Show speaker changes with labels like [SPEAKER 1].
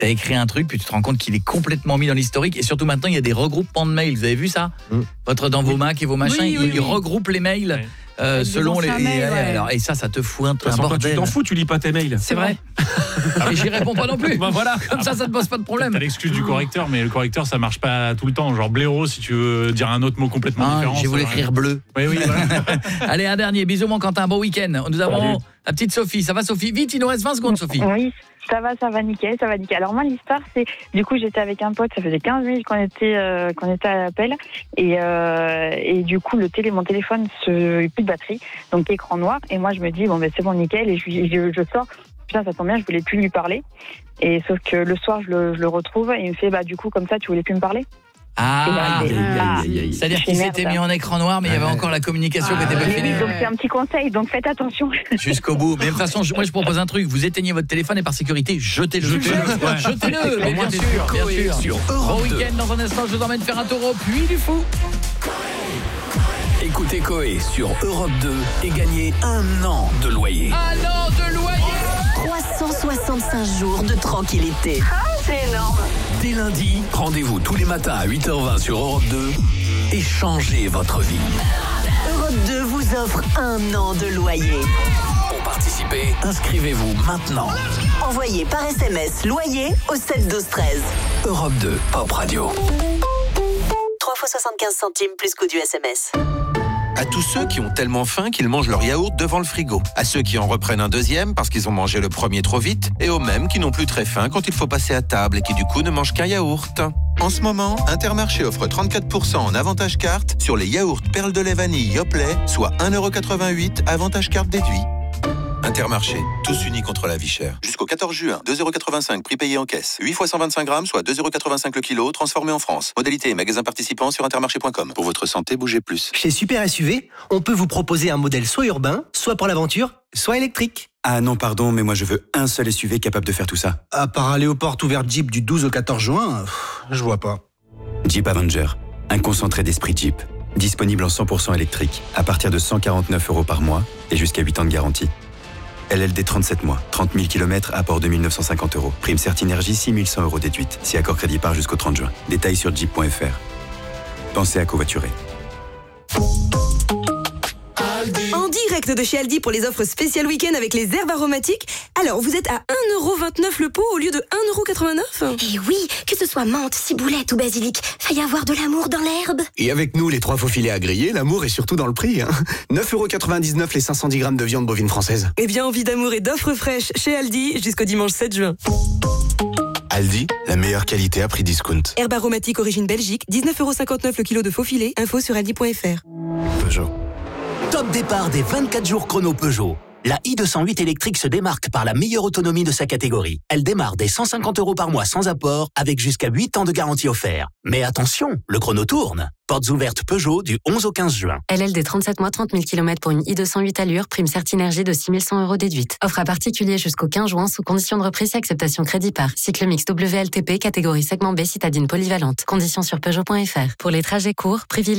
[SPEAKER 1] T'as écrit un truc, puis tu te rends compte qu'il est complètement mis dans l'historique. Et surtout maintenant, il y a des regroupements de mails. Vous avez vu ça ? Dans vos Mac et vos machins, ils regroupent les mails selon les... Alors, et ça te fout un bordel.
[SPEAKER 2] Tu t'en fous, tu lis pas tes mails.
[SPEAKER 1] C'est vrai. Et j'y réponds pas non plus.
[SPEAKER 2] Voilà.
[SPEAKER 1] Comme ça te pose pas de problème.
[SPEAKER 2] T'as l'excuse du correcteur, mais le correcteur, ça marche pas tout le temps. Genre blaireau, si tu veux dire un autre mot complètement différent.
[SPEAKER 1] J'ai voulu écrire bleu.
[SPEAKER 2] Oui, voilà.
[SPEAKER 1] Allez, un dernier. Bisous, mon Quentin. Bon week-end. Nous avons la petite Sophie. Ça va, Sophie ? Vite, il nous reste 20 secondes, Sophie.
[SPEAKER 3] Oui, ça va nickel. Alors moi, l'histoire, c'est... Du coup, j'étais avec un pote, ça faisait 15 minutes qu'on était à l'appel. Et du coup, mon téléphone, plus de batterie. Donc, écran noir. Et moi, je me dis, c'est bon, nickel. Et je sors. Putain, ça tombe bien, je voulais plus lui parler. Et sauf que le soir, je le retrouve. Et il me fait, du coup, comme ça, tu voulais plus me parler ?
[SPEAKER 1] C'est-à-dire qu'il s'était mis en écran noir, mais il y avait encore la communication qui n'était pas finie.
[SPEAKER 3] Donc c'est un petit conseil, donc faites attention.
[SPEAKER 1] Jusqu'au bout. Mais de toute façon, moi je propose un truc, vous éteignez votre téléphone et par sécurité, jetez-le. Jetez-le, mais bien sûr. Bon week-end, dans un instant, je vous emmène faire un tour au Puy du Fou.
[SPEAKER 4] Écoutez Coé sur Europe 2 et gagnez 1 an de loyer.
[SPEAKER 1] 1 an de loyer.
[SPEAKER 5] 365 jours de tranquillité.
[SPEAKER 3] C'est énorme.
[SPEAKER 4] Dès lundi, rendez-vous tous les matins à 8h20 sur Europe 2 et changez votre vie.
[SPEAKER 5] Europe 2 vous offre 1 an de loyer.
[SPEAKER 4] Pour participer, inscrivez-vous maintenant.
[SPEAKER 5] Envoyez par SMS loyer au 7 12 13.
[SPEAKER 4] Europe 2, Pop Radio.
[SPEAKER 5] 3 fois 75 centimes plus coût du SMS.
[SPEAKER 6] À tous ceux qui ont tellement faim qu'ils mangent leur yaourt devant le frigo. À ceux qui en reprennent un deuxième parce qu'ils ont mangé le premier trop vite. Et aux mêmes qui n'ont plus très faim quand il faut passer à table et qui du coup ne mangent qu'un yaourt. En ce moment, Intermarché offre 34% en avantage carte sur les yaourts perles de lait vanille Yoplait, soit 1,88€ avantage carte déduit. Intermarché, tous unis contre la vie chère. Jusqu'au 14 juin, 2,85€ prix payé en caisse. 8 fois 125 grammes, soit 2,85€ le kilo, transformé en France. Modalité et magasin participant sur intermarché.com. Pour votre santé, bougez plus.
[SPEAKER 7] Chez Super SUV, on peut vous proposer un modèle soit urbain, soit pour l'aventure, soit électrique.
[SPEAKER 8] Ah non, pardon, mais moi je veux un seul SUV capable de faire tout ça.
[SPEAKER 7] À part aller aux portes ouvertes Jeep du 12 au 14 juin, je vois pas.
[SPEAKER 8] Jeep Avenger, un concentré d'esprit Jeep. Disponible en 100% électrique, à partir de 149€ par mois et jusqu'à 8 ans de garantie. LLD 37 mois, 30 000 km, apport 2 950€. Prime Certinergie, 6 100€ déduite. Si accord crédit par jusqu'au 30 juin. Détails sur jeep.fr. Pensez à covoiturer.
[SPEAKER 9] En direct de chez Aldi pour les offres spéciales week-end avec les herbes aromatiques. Alors, vous êtes à 1,29€ le pot au lieu de 1,89€.
[SPEAKER 10] Et oui, que ce soit menthe, ciboulette ou basilic, faille avoir de l'amour dans l'herbe.
[SPEAKER 11] Et avec nous, les 3 faux filets à griller, l'amour est surtout dans le prix. 9,99€ les 510 grammes de viande bovine française.
[SPEAKER 9] Eh bien, envie d'amour et d'offres fraîches chez Aldi jusqu'au dimanche 7 juin.
[SPEAKER 11] Aldi, la meilleure qualité à prix discount.
[SPEAKER 9] Herbe aromatique origine Belgique, 19,59€ le kilo de faux filets. Info sur aldi.fr.
[SPEAKER 11] Peugeot.
[SPEAKER 4] Top départ des 24 jours chrono Peugeot. La i208 électrique se démarque par la meilleure autonomie de sa catégorie. Elle démarre dès 150€ par mois sans apport, avec jusqu'à 8 ans de garantie offert. Mais attention, le chrono tourne. Portes ouvertes Peugeot du 11 au 15 juin.
[SPEAKER 12] LLD 37 mois, 30 000 km pour une i208 allure, prime Certinergie de 6 100€ déduite. Offre à particulier jusqu'au 15 juin sous condition de reprise et acceptation crédit par. Cycle mix WLTP, catégorie segment B, citadine polyvalente. Conditions sur Peugeot.fr. Pour les trajets courts, privilégiez